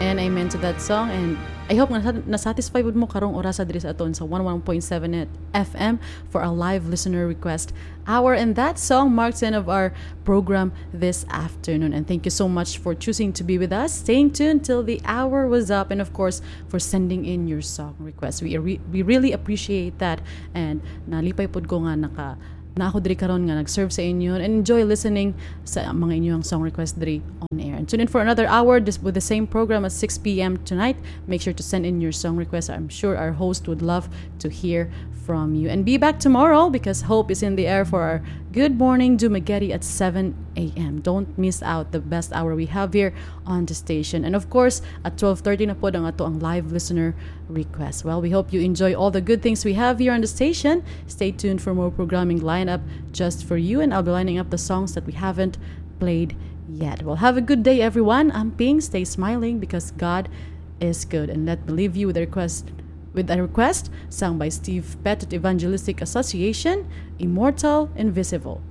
amen to that song. And I hope na-satisfy mo karong orasa diri sa aton sa 11.7 FM for a live listener request hour. And that song marks the end of our program this afternoon. And thank you so much for choosing to be with us, staying tuned till the hour was up, and of course for sending in your song requests. We really appreciate that. And nalipay pod ko nga na ako diri karon nga nag-serve sa inyo, and enjoy listening sa mga inyong song request diri on air. And tune in for another hour with the same program at 6 p.m. tonight. Make sure to send in your song requests. I'm sure our host would love to hear from you. And be back tomorrow because Hope is in the air for our Good Morning Dumaguete at 7 a.m. Don't miss out the best hour we have here on the station. And of course, at 12:30 na po ang ato ang live listener request. Well, we hope you enjoy all the good things we have here on the station. Stay tuned for more programming lineup just for you, and I'll be lining up the songs that we haven't played yet. Well, have a good day, everyone. I'm Ping. Stay smiling because God is good. And let me leave you with a request sung by Steve Pettit Evangelistic Association, Immortal Invisible.